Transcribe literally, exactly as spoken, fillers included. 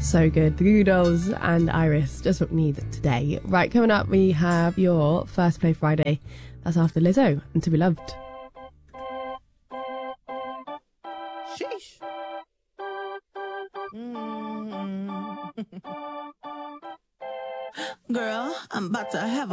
So good. The Goo Goo Dolls and Iris, just what we need today. Right, coming up, we have your First Play Friday. That's after Lizzo and To Be Loved. Sheesh. Mm. Girl, I'm about to have a